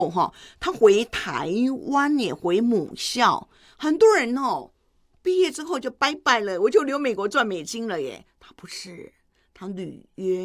他回台湾也回母校，很多人毕业之后就拜拜了，我就留美国赚美金了耶。他不是，他履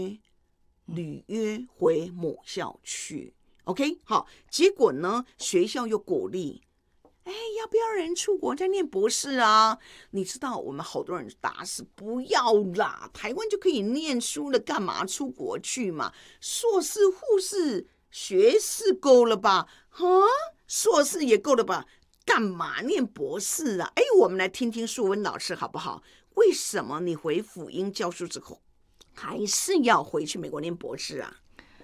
约回母校去。OK， 好，结果呢，学校又鼓励，要不要人出国再念博士啊？你知道我们好多人答是不要啦，台湾就可以念书了，干嘛出国去嘛？硕士、护士、学士够了吧？硕士也够了吧？干嘛念博士啊？我们来听听淑芬老师好不好？为什么你回辅英教书之后，还是要回去美国念博士啊？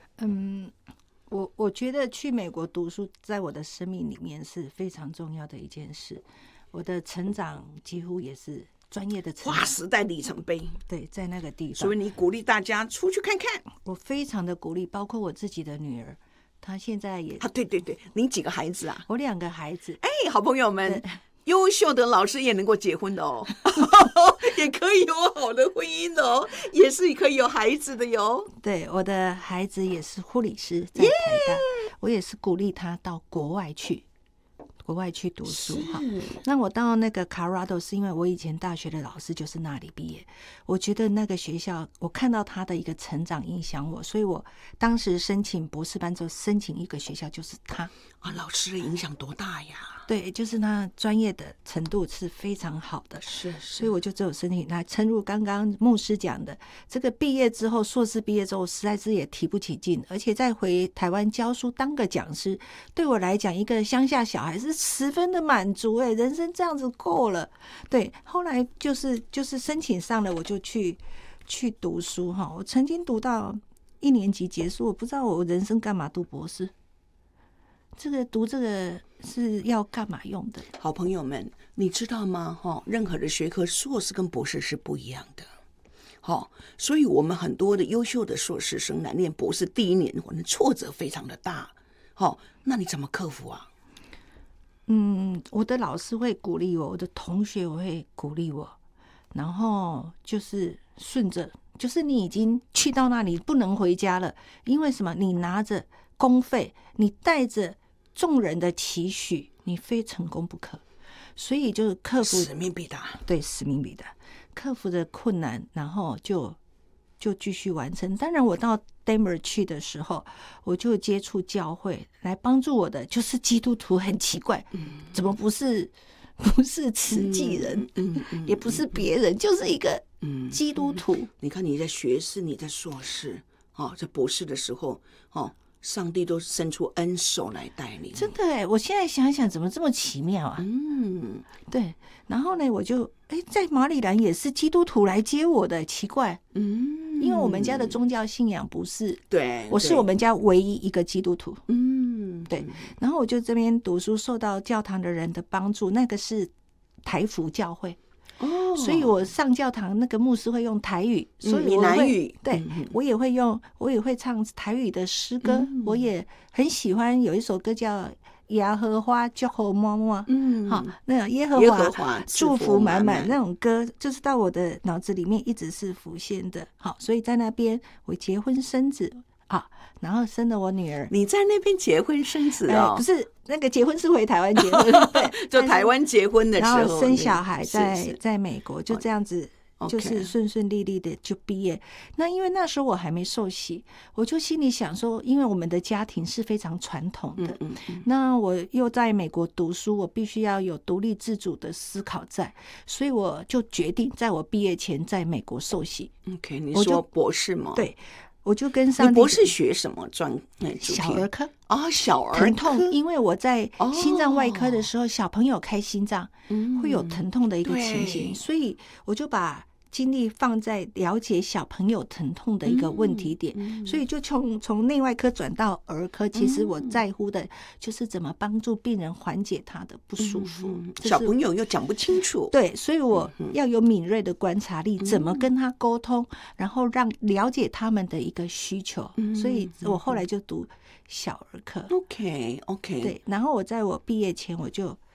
我觉得去美国读书，在我的生命里面是非常重要的一件事。我的成长几乎也是专业的成长， 划时代里程碑。 对，在那个地方， 所以你鼓励大家出去看看。 我非常的鼓励，包括我自己的女儿，她现在也对，您几个孩子啊？ 我2个孩子。 好朋友们，优秀的老师也能够结婚的哦，也可以有好的婚姻的哦，也是可以有孩子的哟。 对，我的孩子也是护理师，在台大，我也是鼓励他到国外去读书哈。那我到那个 Colorado 是因为我以前大学的老师就是那里毕业，我觉得那个学校我看到他的一个成长影响我，所以我当时申请博士班之后申请一个学校就是他老师的影响多大呀？ 对，就是他专业的程度是非常好的， 是， 所以我就只有申请他。诚如刚刚牧师讲的，这个毕业之后，硕士毕业之后，实在是也提不起劲，而且再回台湾教书当个讲师，对我来讲，一个乡下小孩是十分的满足，人生这样子够了。对，后来就是申请上了，我就去读书哈。我曾经读到1年级结束，我不知道我人生干嘛读博士。读这个是要干嘛用的？ 好朋友们，你知道吗？任何的学科，硕士跟博士是不一样的。所以我们很多的优秀的硕士生来念博士，第1年可能挫折非常的大。那你怎么克服啊？ 我的老师会鼓励我，我的同学我会鼓励我，然后就是顺着，就是你已经去到那里不能回家了，因为什么？你拿着公费，你带着众人的期许，你非成功不可，所以就克服使命必达。 对，使命必达，克服的困难，然后就继续完成。当然我到 Denver 去的时候，我就接触教会，来帮助我的就是基督徒。很奇怪，怎么不是慈济人，也不是别人，就是一个基督徒。 你看你在学士，你在硕士，在博士的时候，上帝都伸出恩手来带你。 真的我现在想想怎么这么奇妙啊。对，然后呢我就在马里兰也是基督徒来接我的，奇怪。因为我们家的宗教信仰不是， 对， 我是我们家唯一一个基督徒。对，然后我就这边读书，受到教堂的人的帮助，那个是台福教会。所以我上教堂那个牧师会用台语，所以我闽南语， 对，我也会唱台语的诗歌，我也很喜欢有一首歌叫耶和华祝福满满，那种耶和华祝福满满那种歌，就是到我的脑子里面一直是浮现的。好，所以在那边我结婚生子然后生了我女儿。 你在那边结婚生子不是那个结婚是回台湾结婚，对， 就台湾结婚的时候， 然后生小孩在美国，就这样子。就是顺顺利利的就毕业。那因为那时候我还没受洗，我就心里想说，因为我们的家庭是非常传统的，那我又在美国读书，我必须要有独立自主的思考在，所以我就决定在我毕业前在美国受洗。 OK， 你说博士吗？ 对，我就跟上帝。 你博士学什么专？ 小儿科小儿科疼痛，因为我在心脏外科的时候，小朋友开心脏会有疼痛的一个情形，所以我就把精力放在了解小朋友疼痛的一个问题点，所以就从内外科转到儿科。其实我在乎的就是怎么帮助病人缓解他的不舒服。 小朋友又讲不清楚， 对，所以我要有敏锐的观察力，怎么跟他沟通，然后了解他们的一个需求。所以我后来就读小儿科。 OK， 对，然后我在我毕业前我就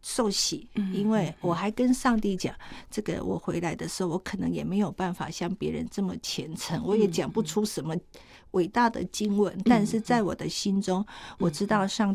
受洗，因为我还跟上帝讲，这个我回来的时候，我可能也没有办法像别人这么虔诚，我也讲不出什么伟大的经文，但是在我的心中，我知道上